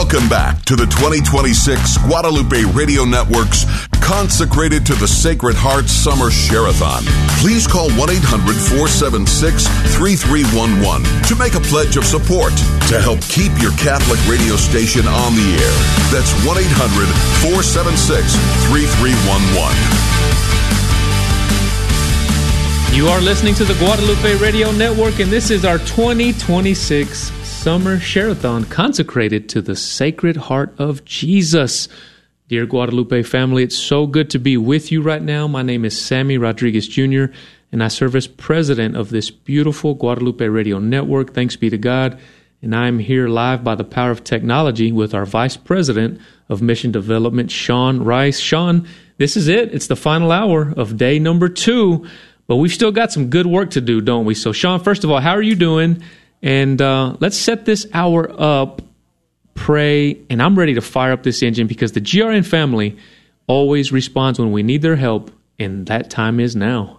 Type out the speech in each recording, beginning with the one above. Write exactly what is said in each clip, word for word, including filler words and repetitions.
Welcome back to the twenty twenty-six Guadalupe Radio Network's Consecrated to the Sacred Heart Summer Share-a-thon. Please call one eight hundred four seven six three three one one to make a pledge of support to help keep your Catholic radio station on the air. That's one eight hundred four seven six three three one one. You are listening to the Guadalupe Radio Network, and this is our twenty twenty-six Summer Share-a-thon consecrated to the Sacred Heart of Jesus. Dear Guadalupe family, it's so good to be with you right now. My name is Sammy Rodriguez Junior, and I serve as president of this beautiful Guadalupe Radio Network. Thanks be to God. And I'm here live by the power of technology with our vice president of mission development, Sean Rice. Sean, this is it. It's the final hour of day number two. But we've still got some good work to do, don't we? So, Sean, first of all, how are you doing? And uh, let's set this hour up, pray, and I'm ready to fire up this engine because the G R N family always responds when we need their help, and that time is now.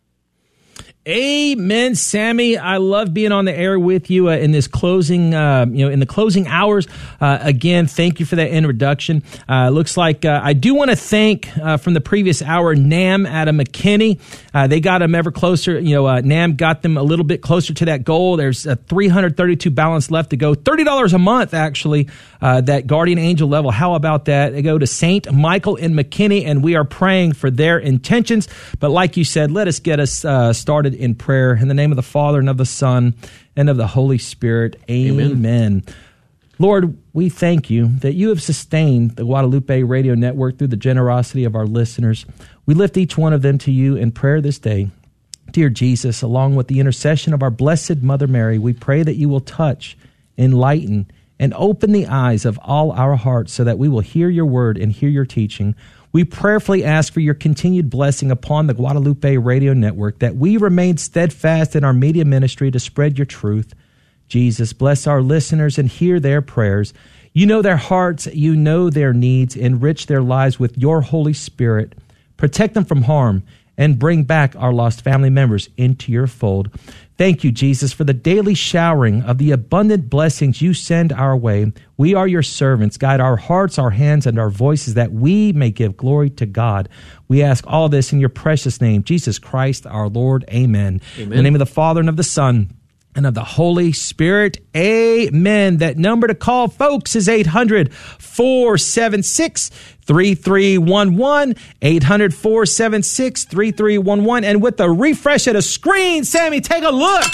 Amen, Sammy. I love being on the air with you uh, in this closing, uh, you know, in the closing hours. Uh, again, thank you for that introduction. Uh, looks like uh, I do want to thank uh, from the previous hour, NAM out of McKinney. Uh, they got them ever closer. You know, uh, NAM got them a little bit closer to that goal. There's a three hundred thirty-two balance left to go. thirty dollars a month, actually, uh, that Guardian Angel level. How about that? They go to Saint Michael in McKinney, and we are praying for their intentions. But like you said, let us get us uh, started in prayer. In the name of the Father, and of the Son, and of the Holy Spirit. Amen. Amen. Lord, we thank you that you have sustained the Guadalupe Radio Network through the generosity of our listeners. We lift each one of them to you in prayer this day. Dear Jesus, along with the intercession of our Blessed Mother Mary, we pray that you will touch, enlighten, and open the eyes of all our hearts so that we will hear your word and hear your teaching. We prayerfully ask for your continued blessing upon the Guadalupe Radio Network, that we remain steadfast in our media ministry to spread your truth. Jesus, bless our listeners and hear their prayers. You know their hearts, you know their needs. Enrich their lives with your Holy Spirit. Protect them from harm and bring back our lost family members into your fold. Thank you, Jesus, for the daily showering of the abundant blessings you send our way. We are your servants. Guide our hearts, our hands, and our voices that we may give glory to God. We ask all this in your precious name, Jesus Christ, our Lord. Amen. Amen. In the name of the Father, and of the Son, and of the Holy Spirit. Amen. That number to call, folks, is eight hundred four seven six three three one one. eight hundred four seven six three three one one. And with the refresh of the screen, Sammy, take a look.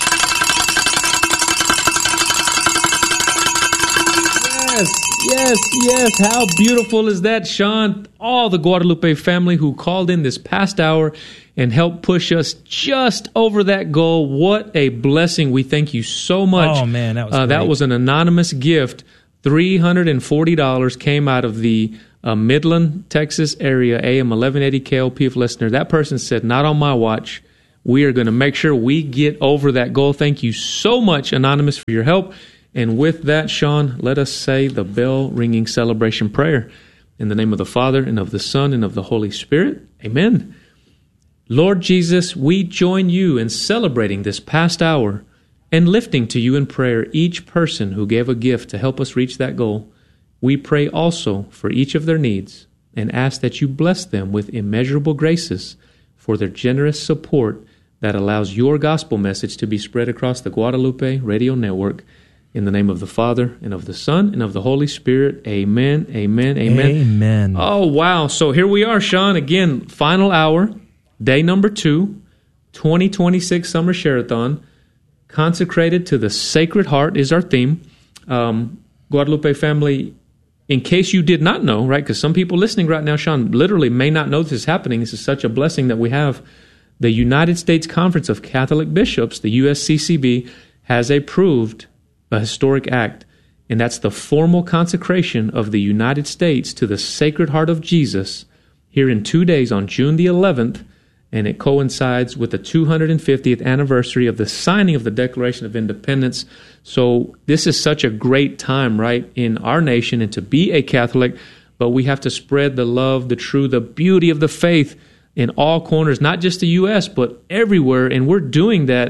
Yes, yes, yes. How beautiful is that, Sean? All the Guadalupe family who called in this past hour and help push us just over that goal. What a blessing. We thank you so much. Oh, man, that was uh, That was an anonymous gift. three hundred forty dollars came out of the uh, Midland, Texas area, A M eleven eighty K L P F listener. That person said, not on my watch. We are going to make sure we get over that goal. Thank you so much, Anonymous, for your help. And with that, Sean, let us say the bell-ringing celebration prayer. In the name of the Father, and of the Son, and of the Holy Spirit. Amen. Lord Jesus, we join you in celebrating this past hour and lifting to you in prayer each person who gave a gift to help us reach that goal. We pray also for each of their needs and ask that you bless them with immeasurable graces for their generous support that allows your gospel message to be spread across the Guadalupe Radio Network. In the name of the Father, and of the Son, and of the Holy Spirit. Amen, amen, amen. Amen. Oh, wow. So here we are, Sean. Again, final hour, day number two, twenty twenty-six Summer Share-a-thon. Consecrated to the Sacred Heart is our theme. Um, Guadalupe family, in case you did not know, right, because some people listening right now, Sean, literally may not know this is happening. This is such a blessing that we have. The United States Conference of Catholic Bishops, the U S C C B, has approved a historic act, and that's the formal consecration of the United States to the Sacred Heart of Jesus here in two days on June the eleventh, and it coincides with the two hundred fiftieth anniversary of the signing of the Declaration of Independence. So this is such a great time, right, in our nation, and to be a Catholic, but we have to spread the love, the truth, the beauty of the faith in all corners, not just the U S, but everywhere, and we're doing that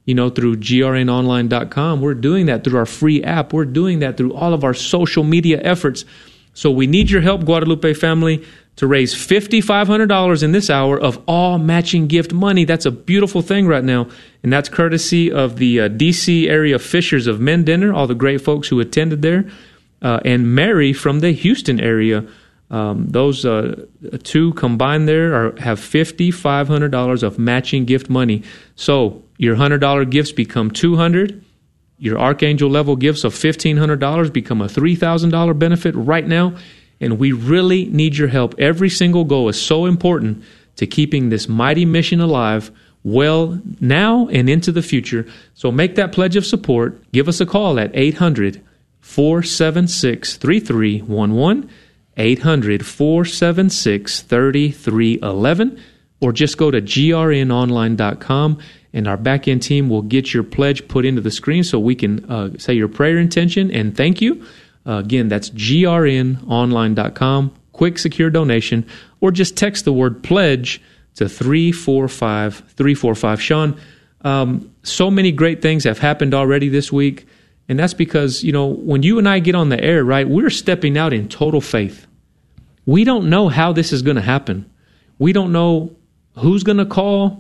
you know, through G R N online dot com. We're doing that through our free app. We're doing that through all of our social media efforts. So we need your help, Guadalupe family, to raise five thousand five hundred dollars in this hour of all matching gift money. That's a beautiful thing right now. And that's courtesy of the uh, D C area Fishers of Men Dinner, all the great folks who attended there, uh, and Mary from the Houston area. Um, those uh, two combined there are, have five thousand five hundred dollars of matching gift money. So your one hundred dollars gifts become two hundred dollars. Your Archangel level gifts of fifteen hundred dollars become a three thousand dollars benefit right now. And we really need your help. Every single goal is so important to keeping this mighty mission alive well now and into the future. So make that pledge of support. Give us a call at eight hundred, four seven six, three three one one. eight hundred, four seven six, three three one one, or just go to G R N online dot com, and our back-end team will get your pledge put into the screen so we can uh, say your prayer intention and thank you. Uh, again, that's G R N online dot com, quick, secure donation, or just text the word pledge to three four five three four five. Sean, um, so many great things have happened already this week. And that's because, you know, when you and I get on the air, right, we're stepping out in total faith. We don't know how this is going to happen. We don't know who's going to call.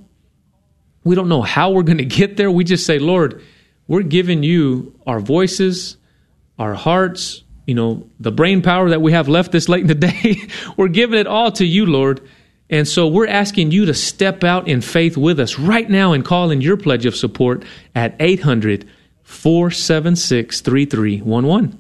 We don't know how we're going to get there. We just say, Lord, we're giving you our voices, our hearts, you know, the brain power that we have left this late in the day. We're giving it all to you, Lord. And so we're asking you to step out in faith with us right now and call in your pledge of support at eight hundred, four seven six, three three one one.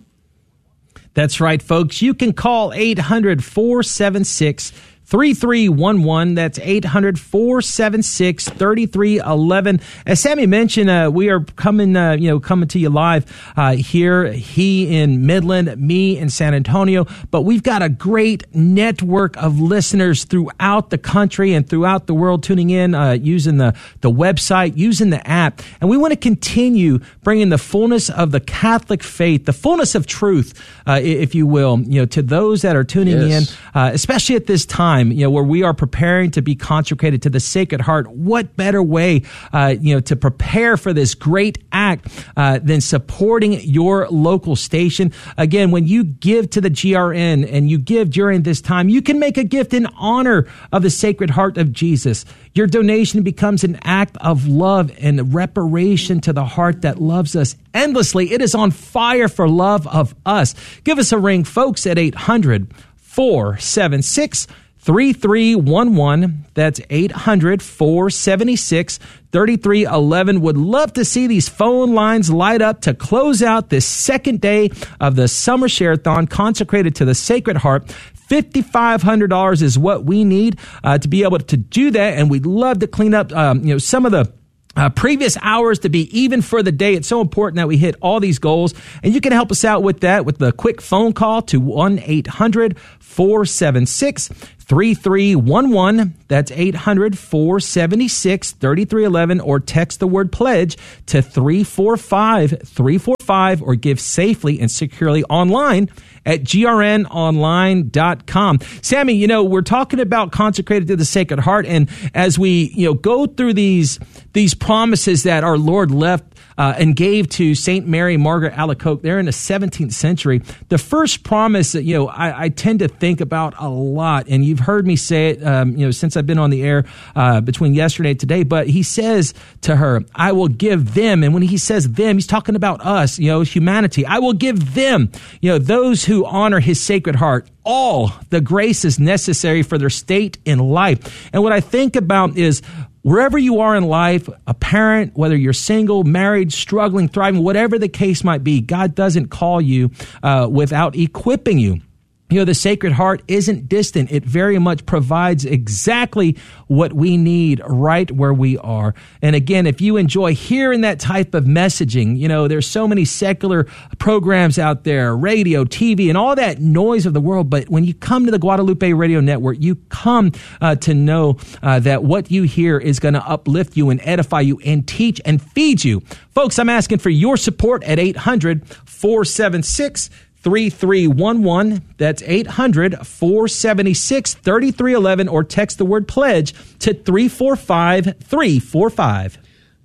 That's right, folks. You can call eight hundred, four seven six, three three one one. That's eight hundred, four seven six, three three one one. As Sammy mentioned, uh, we are coming, uh, you know, coming to you live uh, here. He in Midland, me in San Antonio. But we've got a great network of listeners throughout the country and throughout the world tuning in, uh, using the the website, using the app, and we want to continue bringing the fullness of the Catholic faith, the fullness of truth, uh, if you will, you know, to those that are tuning yes. in, uh, especially at this time. You know, where we are preparing to be consecrated to the Sacred Heart. What better way, uh, you know, to prepare for this great act uh, than supporting your local station? Again, when you give to the G R N and you give during this time, you can make a gift in honor of the Sacred Heart of Jesus. Your donation becomes an act of love and reparation to the heart that loves us endlessly. It is on fire for love of us. Give us a ring, folks, at eight hundred, four seven six, three three one one. That's eight hundred, four seven six, three three one one. Would love to see these phone lines light up to close out this second day of the Summer Share-a-thon consecrated to the Sacred Heart. five thousand five hundred dollars is what we need uh, to be able to do that, and we'd love to clean up um, you know, some of the Uh, previous hours to be even for the day. It's so important that we hit all these goals. And you can help us out with that with the quick phone call to one eight hundred, four seven six, three three one one. That's eight hundred, four seven six, three three one one, or text the word pledge to three four five, three four five, or give safely and securely online at G R N online dot com. Sammy, you know, we're talking about consecrated to the Sacred Heart, and as we, you know, go through these these promises that our Lord left uh, and gave to Saint Mary Margaret Alacoque there in the seventeenth century, the first promise that, you know, I, I tend to think about a lot, and you've heard me say it, um, you know, since I've been on the air uh, between yesterday and today, but he says to her, I will give them, and when he says them, he's talking about us, you know, humanity. I will give them, you know, those who honor his Sacred Heart, all the graces necessary for their state in life. And what I think about is, wherever you are in life, a parent, whether you're single, married, struggling, thriving, whatever the case might be, God doesn't call you uh, without equipping you. You know, the Sacred Heart isn't distant. It very much provides exactly what we need right where we are. And again, if you enjoy hearing that type of messaging, you know, there's so many secular programs out there, radio, T V, and all that noise of the world. But when you come to the Guadalupe Radio Network, you come uh, to know uh, that what you hear is going to uplift you and edify you and teach and feed you. Folks, I'm asking for your support at eight hundred, four seven six, three three one one. That's eight hundred, four seven six, three three one one, or text the word pledge to three four five, three four five.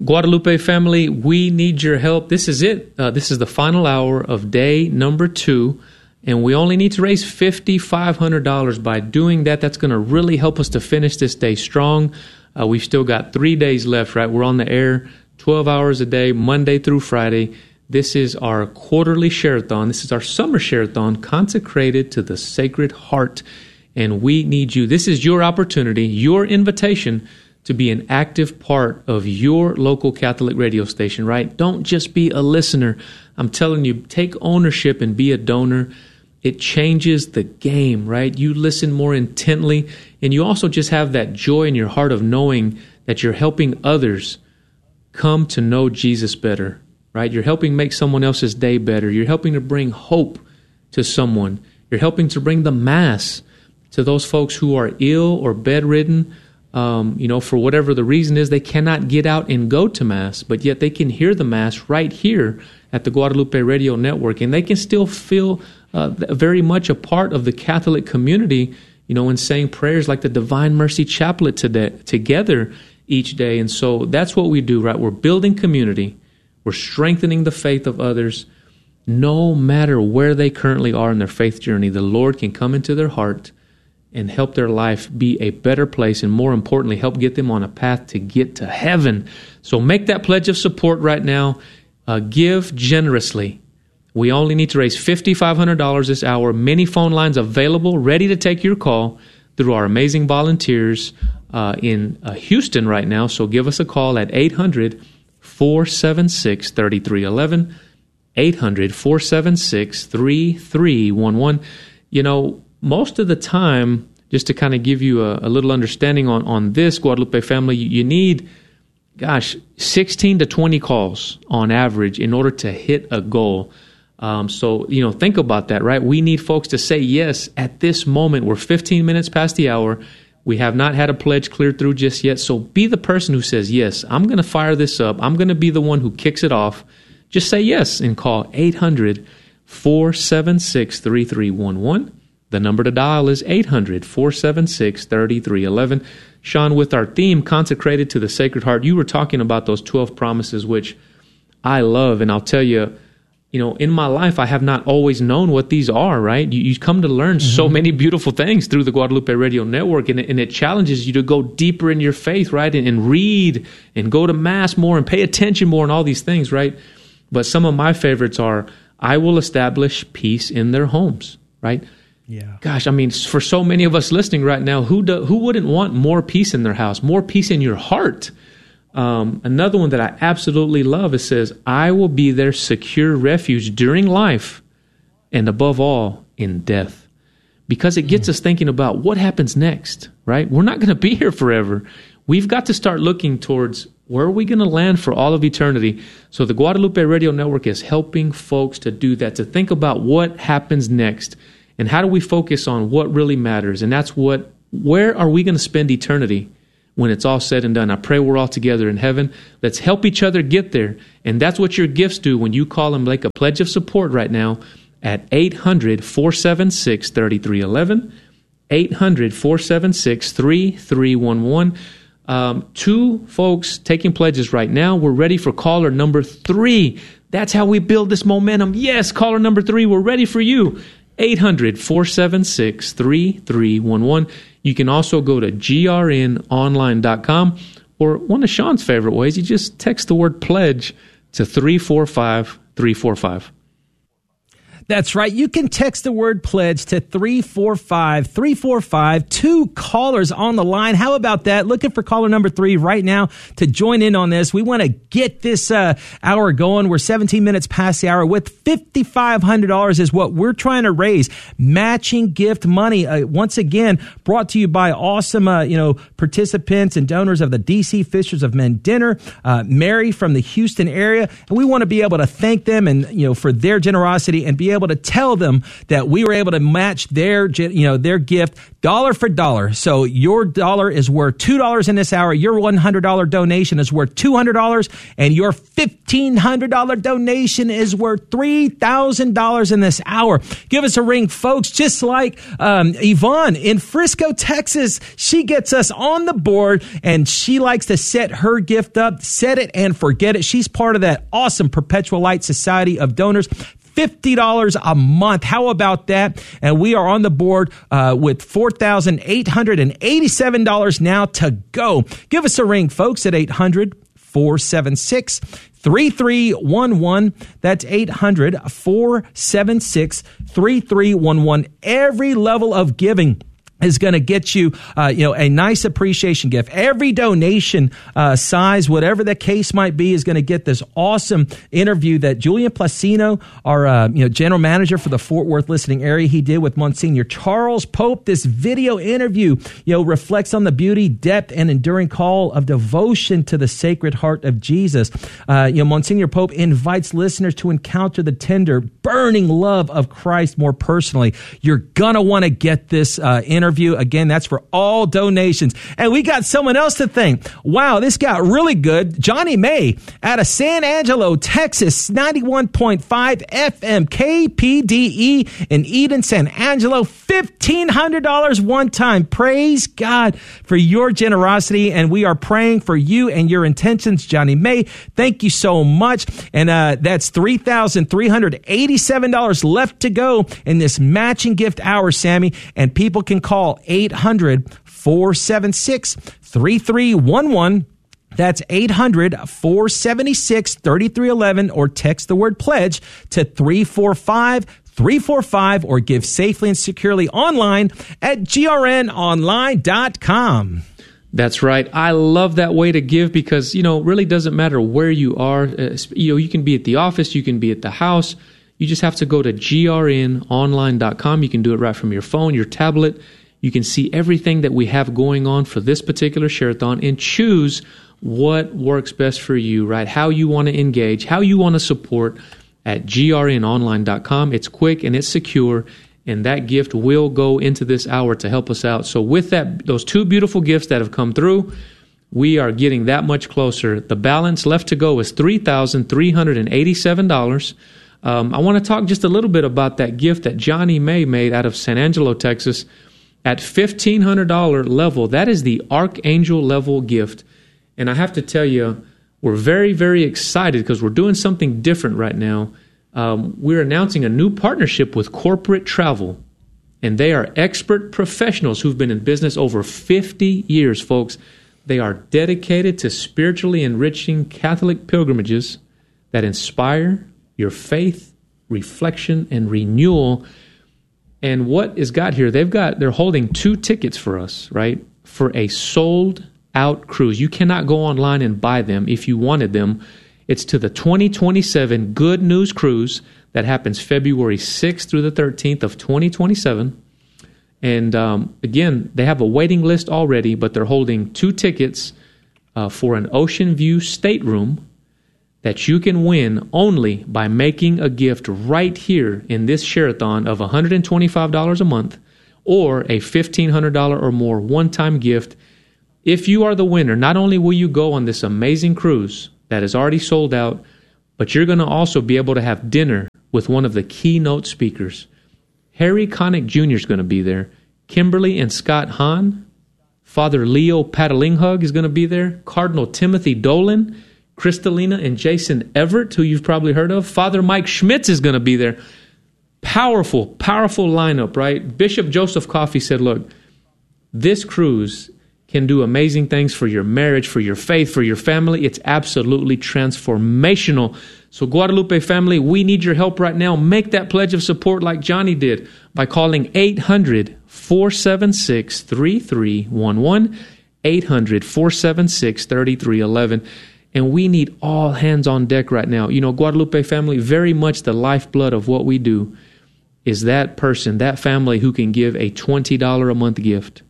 Guadalupe family, we need your help. This is it. Uh, this is the final hour of day number two, and we only need to raise five thousand five hundred dollars. By doing that, that's going to really help us to finish this day strong. Uh, we've still got three days left, right? We're on the air twelve hours a day, Monday through Friday. This is our quarterly share-a-thon. This is our summer share-a-thon consecrated to the Sacred Heart, and we need you. This is your opportunity, your invitation to be an active part of your local Catholic radio station, right? Don't just be a listener. I'm telling you, take ownership and be a donor. It changes the game, right? You listen more intently, and you also just have that joy in your heart of knowing that you're helping others come to know Jesus better, right? You're helping make someone else's day better. You're helping to bring hope to someone. You're helping to bring the Mass to those folks who are ill or bedridden. Um, you know, for whatever the reason is, they cannot get out and go to Mass, but yet they can hear the Mass right here at the Guadalupe Radio Network, and they can still feel uh, very much a part of the Catholic community, you know, in saying prayers like the Divine Mercy Chaplet today, together each day. And so that's what we do, right? We're building community. We're strengthening the faith of others. No matter where they currently are in their faith journey, the Lord can come into their heart and help their life be a better place, and more importantly, help get them on a path to get to heaven. So make that pledge of support right now. Uh, give generously. We only need to raise five thousand five hundred dollars this hour. Many phone lines available, ready to take your call through our amazing volunteers uh, in uh, Houston right now. So give us a call at eight hundred, four seven six, three three one one, eight hundred, four seven six, three three one one. You know, most of the time, just to kind of give you a, a little understanding on, on this, Guadalupe family, you, you need, gosh, sixteen to twenty calls on average in order to hit a goal. Um, so, you know, think about that, right? We need folks to say yes at this moment. We're fifteen minutes past the hour. We have not had a pledge cleared through just yet. So be the person who says, yes, I'm going to fire this up. I'm going to be the one who kicks it off. Just say yes and call eight hundred, four seven six, three three one one. The number to dial is eight hundred, four seven six, three three one one. Sean, with our theme consecrated to the Sacred Heart, you were talking about those twelve promises, which I love. And I'll tell you, you know, in my life, I have not always known what these are, right? You, you come to learn mm-hmm. so many beautiful things through the Guadalupe Radio Network, and it, and it challenges you to go deeper in your faith, right? And, and read and go to Mass more and pay attention more and all these things, right? But some of my favorites are, I will establish peace in their homes, right? Yeah. Gosh, I mean, for so many of us listening right now, who do, who wouldn't want more peace in their house, more peace in your heart? Um, another one that I absolutely love, it says, I will be their secure refuge during life and above all in death. Because it gets mm. us thinking about what happens next, right? We're not going to be here forever. We've got to start looking towards where are we going to land for all of eternity. So the Guadalupe Radio Network is helping folks to do that, to think about what happens next. And how do we focus on what really matters? And that's what, where are we going to spend eternity when it's all said and done? I pray we're all together in heaven. Let's help each other get there. And that's what your gifts do when you call them like a pledge of support right now at eight hundred, four seven six, three three one one, eight hundred, four seven six, three three one one. Um, two folks taking pledges right now. We're ready for caller number three. That's how we build this momentum. Yes, caller number three, we're ready for you. eight hundred, four seven six, three three one one. You can also go to G R N online dot com, or one of Sean's favorite ways, you just text the word pledge to three four five, three four five. That's right. You can text the word pledge to three four five, three four five. Two callers on the line. How about that? Looking for caller number three right now to join in on this. We want to get this uh, hour going. We're seventeen minutes past the hour with five thousand five hundred dollars is what we're trying to raise. Matching gift money. Uh, once again, brought to you by awesome uh, you know, participants and donors of the D C Fishers of Men Dinner, uh, Mary from the Houston area. And we want to be able to thank them and, you know, for their generosity and be able able to tell them that we were able to match their, you know, their gift dollar for dollar. So your dollar is worth two dollars in this hour. Your one hundred dollars donation is worth two hundred dollars, and your fifteen hundred dollars donation is worth three thousand dollars in this hour. Give us a ring, folks, just like um, Yvonne in Frisco, Texas. She gets us on the board, and she likes to set her gift up, set it and forget it. She's part of that awesome Perpetual Light Society of Donors. fifty dollars a month. How about that? And we are on the board uh, with four thousand eight hundred eighty-seven dollars now to go. Give us a ring, folks, at eight hundred, four seven six, three three one one. That's eight hundred, four seven six, three three one one. Every level of giving is going to get you, uh, you know, a nice appreciation gift. Every donation uh, size, whatever the case might be, is going to get this awesome interview that Julian Placino, our uh, you know general manager for the Fort Worth listening area, he did with Monsignor Charles Pope. This video interview, you know, reflects on the beauty, depth, and enduring call of devotion to the Sacred Heart of Jesus. Uh, you know, Monsignor Pope invites listeners to encounter the tender, burning love of Christ more personally. You're gonna want to get this uh, interview. Again, that's for all donations. And we got someone else to thank. Wow, this got really good. Johnny May out of San Angelo, Texas, ninety-one point five F M K P D E in Eden, San Angelo, fifteen hundred dollars one time. Praise God for your generosity. And we are praying for you and your intentions, Johnny May. Thank you so much. And uh, that's three thousand three hundred eighty-seven dollars left to go in this matching gift hour, Sammy. And people can call eight hundred, four seven six, three three one one. That's eight hundred, four seven six, three three one one, or text the word pledge to three four five, three four five, or give safely and securely online at G R N online dot com. That's right. I love that way to give because, you know, it really doesn't matter where you are. Uh, you know, you can be at the office, you can be at the house. You just have to go to G R N online dot com. You can do it right from your phone, your tablet. You can see everything that we have going on for this particular share-a-thon and choose what works best for you, right? How you want to engage, how you want to support at G R N online dot com. It's quick and it's secure, and that gift will go into this hour to help us out. So with that, those two beautiful gifts that have come through, we are getting that much closer. The balance left to go is three thousand three hundred eighty-seven dollars. Um, I want to talk just a little bit about that gift that Johnny May made out of San Angelo, Texas. At fifteen hundred dollars level, that is the Archangel level gift. And I have to tell you, we're very, very excited because we're doing something different right now. Um, we're announcing a new partnership with Corporate Travel. And they are expert professionals who've been in business over fifty years, folks. They are dedicated to spiritually enriching Catholic pilgrimages that inspire your faith, reflection, and renewal. And what is got here, they've got, they're holding two tickets for us, right? For a sold out cruise. You cannot go online and buy them if you wanted them. It's to the twenty twenty-seven Good News Cruise that happens February sixth through the thirteenth of twenty twenty-seven. And um, again, they have a waiting list already, but they're holding two tickets uh, for an ocean view stateroom that you can win only by making a gift right here in this share-a-thon of one hundred twenty-five dollars a month or a fifteen hundred dollars or more one-time gift. If you are the winner, not only will you go on this amazing cruise that is already sold out, but you're going to also be able to have dinner with one of the keynote speakers. Harry Connick Junior is going to be there. Kimberly and Scott Hahn. Father Leo Patalinghug is going to be there. Cardinal Timothy Dolan. Kristalina and Jason Everett, who you've probably heard of. Father Mike Schmitz is going to be there. Powerful, powerful lineup, right? Bishop Joseph Coffey said, look, this cruise can do amazing things for your marriage, for your faith, for your family. It's absolutely transformational. So Guadalupe family, we need your help right now. Make that pledge of support like Johnny did by calling eight hundred, four seven six, three three one one, eight hundred, four seven six, three three one one. And we need all hands on deck right now. You know, Guadalupe family, very much the lifeblood of what we do is that person, that family who can give a twenty dollars a month gift,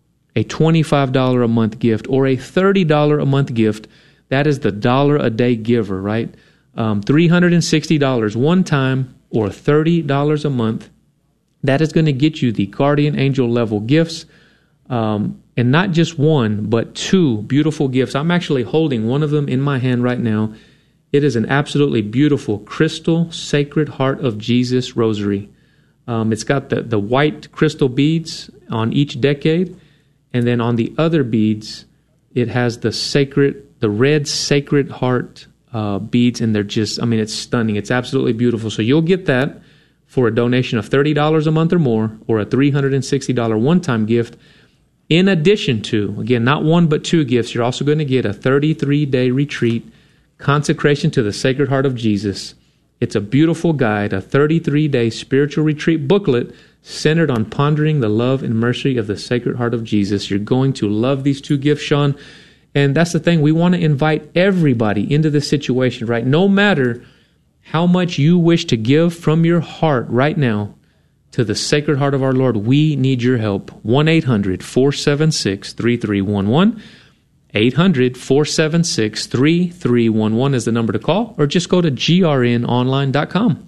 a twenty-five dollars a month gift, or a thirty dollars a month gift. That is the dollar a day giver, right? Um, three hundred sixty dollars one time or thirty dollars a month. That is going to get you the Guardian Angel level gifts. Um, and not just one, but two beautiful gifts. I'm actually holding one of them in my hand right now. It is an absolutely beautiful crystal Sacred Heart of Jesus rosary. Um, it's got the, the white crystal beads on each decade. And then on the other beads, it has the sacred, the red Sacred Heart uh, beads. And they're just, I mean, it's stunning. It's absolutely beautiful. So you'll get that for a donation of thirty dollars a month or more, or a three hundred sixty dollars one-time gift. In addition to, again, not one but two gifts, you're also going to get a thirty-three day retreat, Consecration to the Sacred Heart of Jesus. It's a beautiful guide, a thirty-three day spiritual retreat booklet centered on pondering the love and mercy of the Sacred Heart of Jesus. You're going to love these two gifts, Sean. And that's the thing. We want to invite everybody into this situation, right? No matter how much you wish to give from your heart right now to the Sacred Heart of our Lord, we need your help. one eight hundred four seven six three three one one. eight hundred four seven six three three one one is the number to call, or just go to G R N online dot com.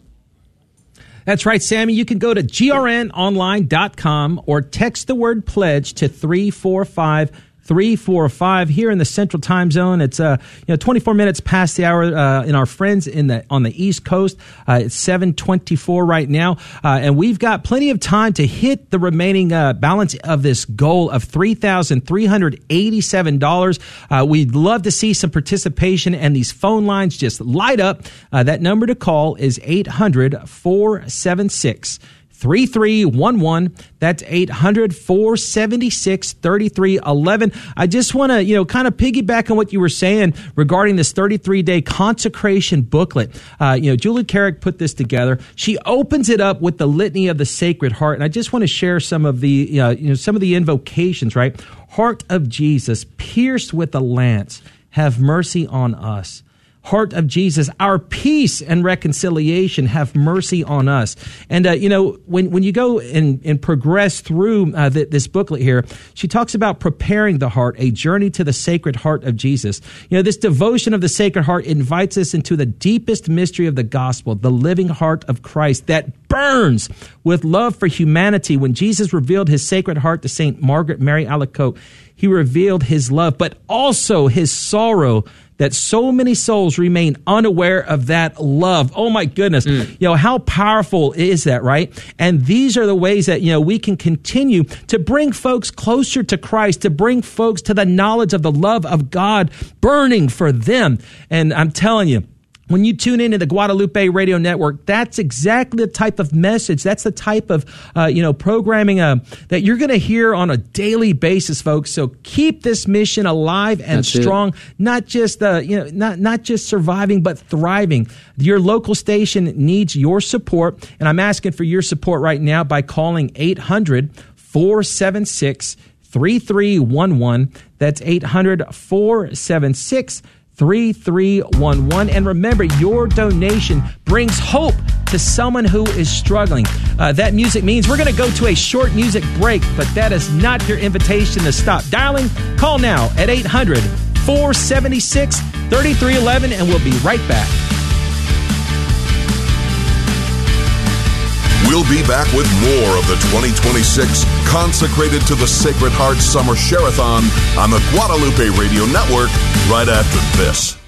That's right, Sammy. You can go to G R N online dot com or text the word pledge to three four five three four five. Here in the Central Time Zone, it's uh you know twenty-four minutes past the hour. Uh, in our friends in the on the East Coast, uh, it's seven twenty-four right now, uh, and we've got plenty of time to hit the remaining uh, balance of this goal of three thousand three hundred eighty-seven dollars. Uh, we'd love to see some participation, and these phone lines just light up. Uh, that number to call is eight hundred four seven six three three one one. That's eight hundred four seven six three three one one. I just want to, you know, kind of piggyback on what you were saying regarding this thirty-three day consecration booklet. Uh, you know, Julie Carrick put this together. She opens it up with the Litany of the Sacred Heart, and I just want to share some of the, uh, you know, some of the invocations. Right, Heart of Jesus, pierced with a lance, have mercy on us. Heart of Jesus, our peace and reconciliation, have mercy on us. And, uh, you know, when, when you go and, and progress through uh, the, this booklet here, she talks about preparing the heart, a journey to the Sacred Heart of Jesus. You know, this devotion of the Sacred Heart invites us into the deepest mystery of the gospel, the living heart of Christ that burns with love for humanity. When Jesus revealed his Sacred Heart to Saint Margaret Mary Alacoque, he revealed his love, but also his sorrow that so many souls remain unaware of that love. Oh my goodness. Mm. You know, how powerful is that, right? And these are the ways that, you know, we can continue to bring folks closer to Christ, to bring folks to the knowledge of the love of God burning for them. And I'm telling you, when you tune into the Guadalupe Radio Network, that's exactly the type of message. That's the type of, uh, you know, programming uh, that you're going to hear on a daily basis, folks. So keep this mission alive and that's strong. It. Not just, uh, you know, not not just surviving, but thriving. Your local station needs your support, and I'm asking for your support right now by calling eight hundred four seven six three three one one. That's eight hundred four seven six three three one one. And remember, your donation brings hope to someone who is struggling. Uh, that music means we're going to go to a short music break, but that is not your invitation to stop dialing. Call now at eight hundred four seven six three three one one, and we'll be right back. We'll be back with more of the twenty twenty-six Consecrated to the Sacred Heart Summer Share-a-thon on the Guadalupe Radio Network right after this.